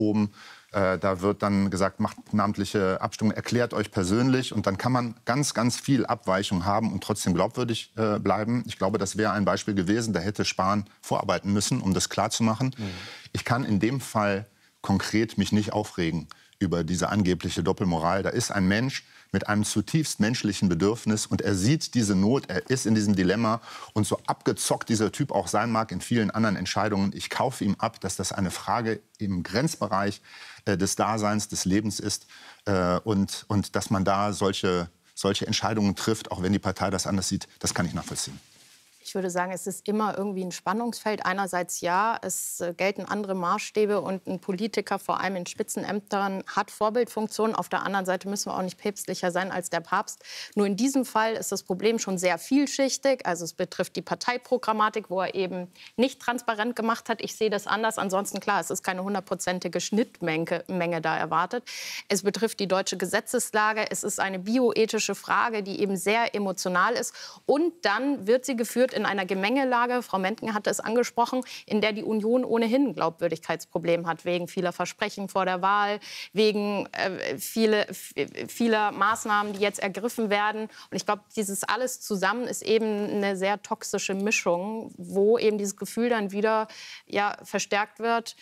oben. Da wird dann gesagt, macht namentliche Abstimmung, erklärt euch persönlich. Und dann kann man ganz, ganz viel Abweichung haben und trotzdem glaubwürdig bleiben. Ich glaube, das wäre ein Beispiel gewesen. Da hätte Spahn vorarbeiten müssen, um das klarzumachen. Ich kann in dem Fall konkret mich nicht aufregen über diese angebliche Doppelmoral. Da ist ein Mensch mit einem zutiefst menschlichen Bedürfnis und er sieht diese Not, er ist in diesem Dilemma und so abgezockt dieser Typ auch sein mag in vielen anderen Entscheidungen. Ich kaufe ihm ab, dass das eine Frage im Grenzbereich des Daseins, des Lebens ist und dass man da solche Entscheidungen trifft, auch wenn die Partei das anders sieht, das kann ich nachvollziehen. Ich würde sagen, es ist immer irgendwie ein Spannungsfeld. Einerseits ja, es gelten andere Maßstäbe und ein Politiker, vor allem in Spitzenämtern, hat Vorbildfunktionen. Auf der anderen Seite müssen wir auch nicht päpstlicher sein als der Papst. Nur in diesem Fall ist das Problem schon sehr vielschichtig. Also es betrifft die Parteiprogrammatik, wo er eben nicht transparent gemacht hat. Ich sehe das anders. Ansonsten klar, es ist keine 100%ige Schnittmenge da erwartet. Es betrifft die deutsche Gesetzeslage. Es ist eine bioethische Frage, die eben sehr emotional ist. Und dann wird sie geführt in einer Gemengelage, Frau Mentgen hatte es angesprochen, in der die Union ohnehin ein Glaubwürdigkeitsproblem hat, wegen vieler Versprechen vor der Wahl, wegen vieler Maßnahmen, die jetzt ergriffen werden. Und ich glaube, dieses alles zusammen ist eben eine sehr toxische Mischung, wo eben dieses Gefühl dann wieder verstärkt wird.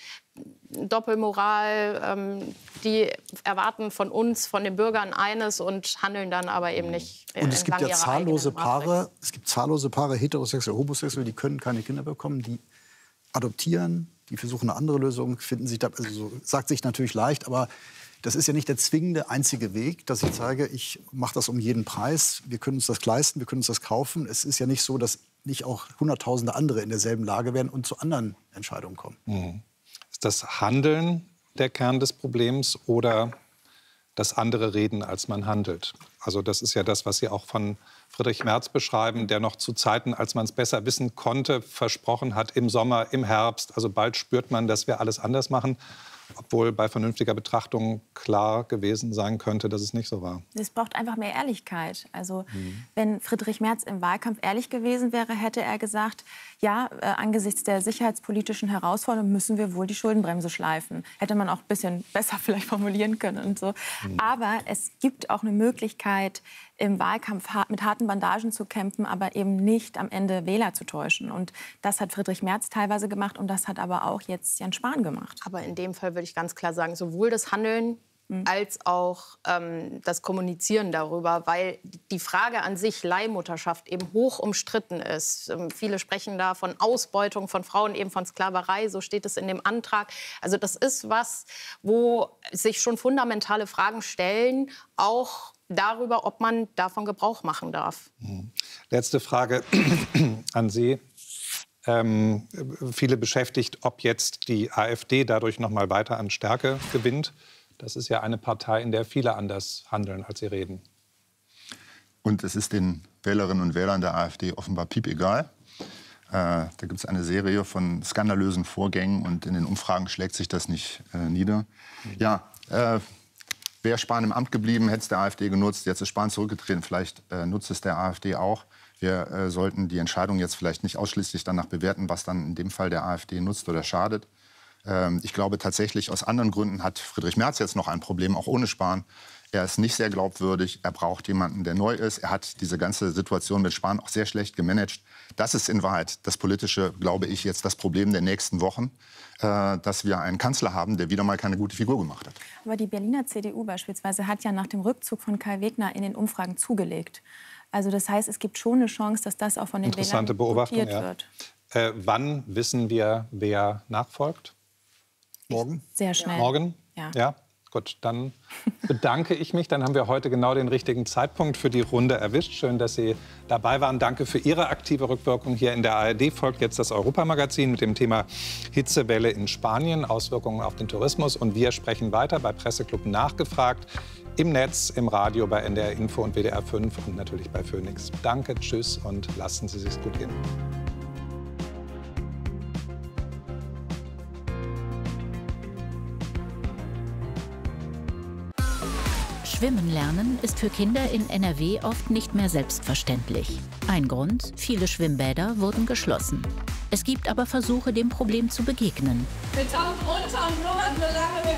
Doppelmoral, die erwarten von uns, von den Bürgern eines und handeln dann aber eben nicht. Und es gibt ja zahllose Paare, heterosexuell, homosexuell, die können keine Kinder bekommen, die adoptieren, die versuchen eine andere Lösung, finden sich da, also so, sagt sich natürlich leicht, aber das ist ja nicht der zwingende einzige Weg, dass ich sage, ich mache das um jeden Preis, wir können uns das leisten, wir können uns das kaufen. Es ist ja nicht so, dass nicht auch hunderttausende andere in derselben Lage wären und zu anderen Entscheidungen kommen. Mhm. Ist das Handeln der Kern des Problems oder das andere Reden, als man handelt? Also das ist ja das, was Sie auch von Friedrich Merz beschreiben, der noch zu Zeiten, als man es besser wissen konnte, versprochen hat, im Sommer, im Herbst, also bald spürt man, dass wir alles anders machen. Obwohl bei vernünftiger Betrachtung klar gewesen sein könnte, dass es nicht so war. Es braucht einfach mehr Ehrlichkeit. Also wenn Friedrich Merz im Wahlkampf ehrlich gewesen wäre, hätte er gesagt, ja, angesichts der sicherheitspolitischen Herausforderungen müssen wir wohl die Schuldenbremse schleifen. Hätte man auch ein bisschen besser vielleicht formulieren können und so. Aber es gibt auch eine Möglichkeit, im Wahlkampf mit harten Bandagen zu kämpfen, aber eben nicht am Ende Wähler zu täuschen. Und das hat Friedrich Merz teilweise gemacht und das hat aber auch jetzt Jens Spahn gemacht. Aber in dem Fall würde ich ganz klar sagen, sowohl das Handeln als auch das Kommunizieren darüber, weil die Frage an sich, Leihmutterschaft, eben hoch umstritten ist. Viele sprechen da von Ausbeutung von Frauen, eben von Sklaverei, so steht es in dem Antrag. Also das ist was, wo sich schon fundamentale Fragen stellen, auch darüber, ob man davon Gebrauch machen darf. Letzte Frage an Sie. Viele beschäftigt, ob jetzt die AfD dadurch noch mal weiter an Stärke gewinnt. Das ist ja eine Partei, in der viele anders handeln, als sie reden. Und es ist den Wählerinnen und Wählern der AfD offenbar piepegal. Da gibt es eine Serie von skandalösen Vorgängen und in den Umfragen schlägt sich das nicht nieder. Ja, wäre Spahn im Amt geblieben, hätte es der AfD genutzt. Jetzt ist Spahn zurückgetreten, vielleicht nutzt es der AfD auch. Wir sollten die Entscheidung jetzt vielleicht nicht ausschließlich danach bewerten, was dann in dem Fall der AfD nutzt oder schadet. Ich glaube tatsächlich, aus anderen Gründen hat Friedrich Merz jetzt noch ein Problem, auch ohne Spahn. Er ist nicht sehr glaubwürdig, er braucht jemanden, der neu ist. Er hat diese ganze Situation mit Spahn auch sehr schlecht gemanagt. Das ist in Wahrheit das politische, glaube ich, jetzt das Problem der nächsten Wochen, dass wir einen Kanzler haben, der wieder mal keine gute Figur gemacht hat. Aber die Berliner CDU beispielsweise hat ja nach dem Rückzug von Kai Wegner in den Umfragen zugelegt. Also das heißt, es gibt schon eine Chance, dass das auch von den Wählern Beobachtung, wird. Wann wissen wir, wer nachfolgt? Morgen? Sehr schnell. Morgen? Ja. Gut, dann bedanke ich mich. Dann haben wir heute genau den richtigen Zeitpunkt für die Runde erwischt. Schön, dass Sie dabei waren. Danke für Ihre aktive Rückwirkung hier in der ARD. Folgt jetzt das Europamagazin mit dem Thema Hitzewelle in Spanien, Auswirkungen auf den Tourismus. Und wir sprechen weiter bei Presseclub Nachgefragt, im Netz, im Radio, bei NDR Info und WDR 5 und natürlich bei Phoenix. Danke, tschüss und lassen Sie es sich gut gehen. Schwimmen lernen ist für Kinder in NRW oft nicht mehr selbstverständlich. Ein Grund: viele Schwimmbäder wurden geschlossen. Es gibt aber Versuche, dem Problem zu begegnen. Wir tauchen unter und blubbern, solange wir